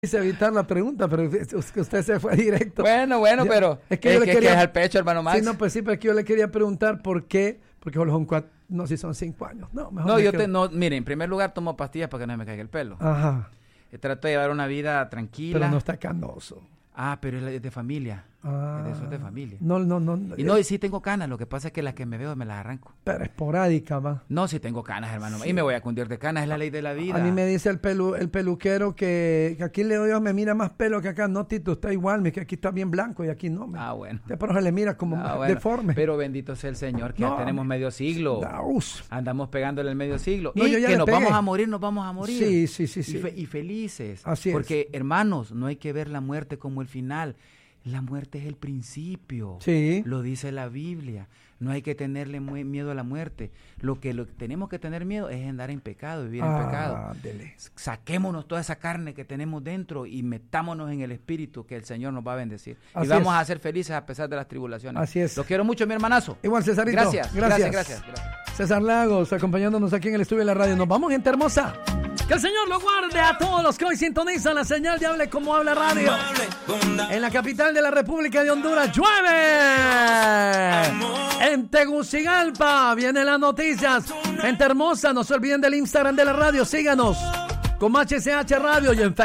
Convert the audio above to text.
quise evitar la pregunta, pero usted se fue directo. Bueno, pero es que yo le quería... que es al pecho, hermano Max. Sí, no, pues sí, pero es que yo le quería preguntar por qué, porque son 4, no, si son 5 años. No, mejor mire, en primer lugar tomo pastillas para que no me caiga el pelo. Ajá. Trato de llevar una vida tranquila. Pero no está canoso. Ah, pero es de familia. Eso es de familia. No. Y sí tengo canas, lo que pasa es que las que me veo me las arranco. Pero esporádica, va. No, sí tengo canas, hermano. Sí. Y me voy a cundir de canas, es la ley de la vida. A mí me dice el peluquero que aquí le doy, me mira más pelo que acá. No, Tito, está igual, que aquí está bien blanco y aquí no. Bueno. Pero se le mira como deforme. Pero bendito sea el Señor, que ya tenemos medio siglo. Andamos pegándole el medio siglo. Y que vamos a morir, nos vamos a morir. Sí. Y felices. Así es. Porque, hermanos, no hay que ver la muerte como el final. La muerte es el principio. Sí. Lo dice la Biblia. No hay que tenerle miedo a la muerte. Lo que tenemos que tener miedo es andar en pecado, vivir en pecado. Saquémonos toda esa carne que tenemos dentro y metámonos en el Espíritu, que el Señor nos va a bendecir. Así y vamos a ser felices a pesar de las tribulaciones. Así es. Los quiero mucho, mi hermanazo. Igual, Cesarito. Gracias. César Lagos, acompañándonos aquí en el estudio de la radio. Nos vamos, gente hermosa. Que el Señor lo guarde a todos los que hoy sintonizan la señal de Hable Como Habla Radio. En la capital de la República de Honduras llueve. En Tegucigalpa vienen las noticias. Gente hermosa, no se olviden del Instagram de la radio. Síganos como HCH Radio y en Facebook.